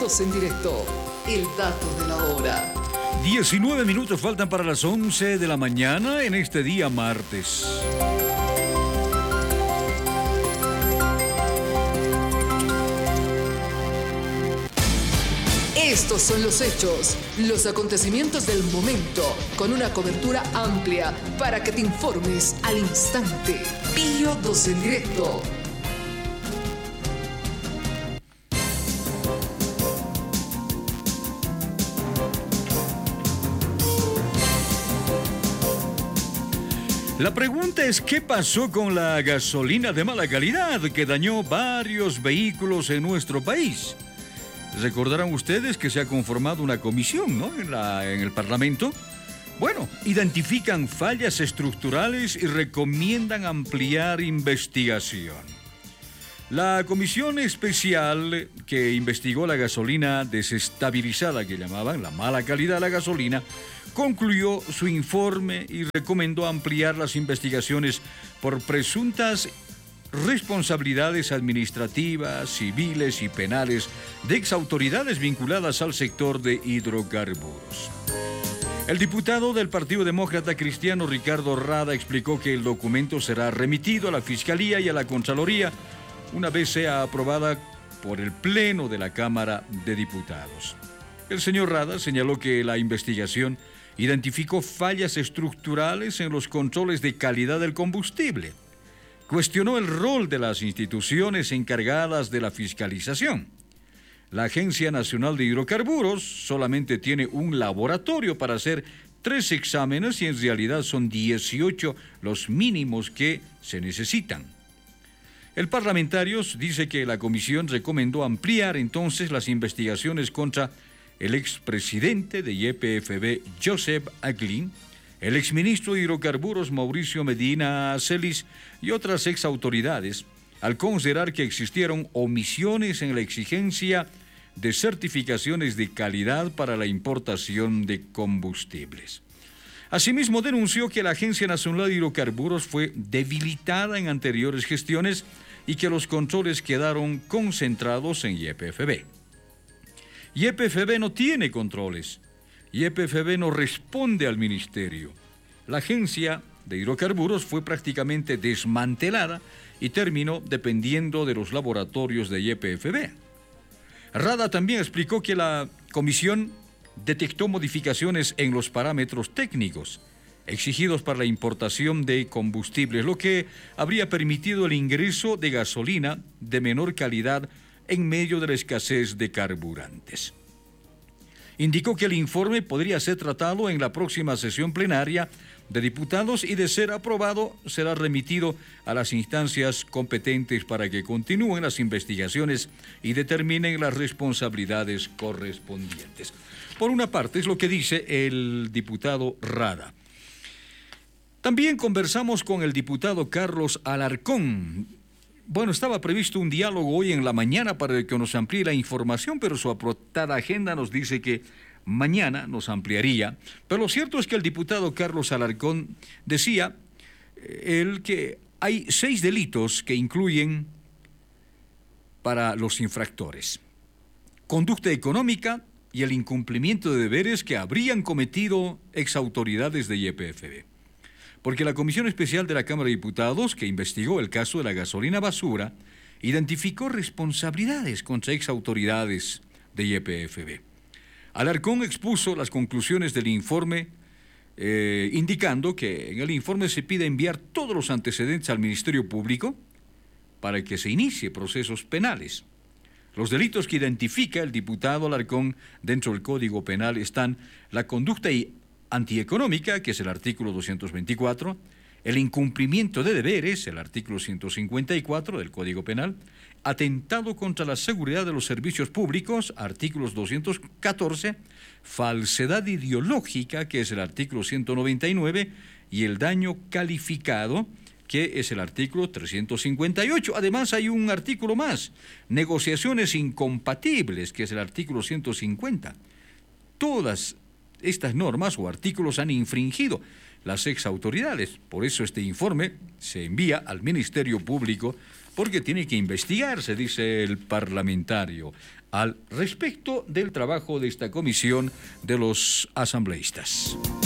12 en directo. El dato de la hora. 19 minutos faltan para las 11 de la mañana en este día martes. Estos son los hechos, los acontecimientos del momento, con una cobertura amplia para que te informes al instante. Pío 12 en directo. La pregunta es, ¿qué pasó con la gasolina de mala calidad que dañó varios vehículos en nuestro país? Recordarán ustedes que se ha conformado una comisión, ¿no?, en el Parlamento. Bueno, identifican fallas estructurales y recomiendan ampliar investigación. La comisión especial que investigó la gasolina desestabilizada, que llamaban la mala calidad de la gasolina, concluyó su informe y recomendó ampliar las investigaciones por presuntas responsabilidades administrativas, civiles y penales de exautoridades vinculadas al sector de hidrocarburos. El diputado del Partido Demócrata Cristiano, Ricardo Rada, explicó que el documento será remitido a la Fiscalía y a la Contraloría una vez sea aprobada por el Pleno de la Cámara de Diputados. El señor Rada señaló que la investigación identificó fallas estructurales en los controles de calidad del combustible. Cuestionó el rol de las instituciones encargadas de la fiscalización. La Agencia Nacional de Hidrocarburos solamente tiene un laboratorio para hacer 3 exámenes y en realidad son 18 los mínimos que se necesitan. El parlamentario dice que la comisión recomendó ampliar entonces las investigaciones contra el expresidente de YPFB, Joseph Aglin, el exministro de Hidrocarburos, Mauricio Medina Celis, y otras exautoridades, al considerar que existieron omisiones en la exigencia de certificaciones de calidad para la importación de combustibles. Asimismo, denunció que la Agencia Nacional de Hidrocarburos fue debilitada en anteriores gestiones y que los controles quedaron concentrados en YPFB. YPFB no tiene controles. YPFB no responde al ministerio. La Agencia de Hidrocarburos fue prácticamente desmantelada y terminó dependiendo de los laboratorios de YPFB. Rada también explicó que la comisión detectó modificaciones en los parámetros técnicos exigidos para la importación de combustibles, lo que habría permitido el ingreso de gasolina de menor calidad en medio de la escasez de carburantes. Indicó que el informe podría ser tratado en la próxima sesión plenaria de diputados y, de ser aprobado, será remitido a las instancias competentes para que continúen las investigaciones y determinen las responsabilidades correspondientes. Por una parte, es lo que dice el diputado Rada. También conversamos con el diputado Carlos Alarcón. Bueno, estaba previsto un diálogo hoy en la mañana para que nos amplíe la información, pero su apretada agenda nos dice que mañana nos ampliaría. Pero lo cierto es que el diputado Carlos Alarcón decía que hay 6 delitos que incluyen para los infractores: conducta económica y el incumplimiento de deberes que habrían cometido exautoridades de YPFB. Porque la Comisión Especial de la Cámara de Diputados, que investigó el caso de la gasolina basura, identificó responsabilidades contra exautoridades de YPFB. Alarcón expuso las conclusiones del informe, indicando que en el informe se pide enviar todos los antecedentes al Ministerio Público para que se inicie procesos penales. Los delitos que identifica el diputado Alarcón dentro del Código Penal están la conducta antieconómica, que es el artículo 224, el incumplimiento de deberes, el artículo 154 del Código Penal, atentado contra la seguridad de los servicios públicos, artículos 214, falsedad ideológica, que es el artículo 199, y el daño calificado, que es el artículo 358. Además, hay un artículo más, negociaciones incompatibles, que es el artículo 150. Todas estas normas o artículos han infringido las exautoridades. Por eso este informe se envía al Ministerio Público, porque tiene que investigarse, dice el parlamentario, al respecto del trabajo de esta comisión de los asambleístas.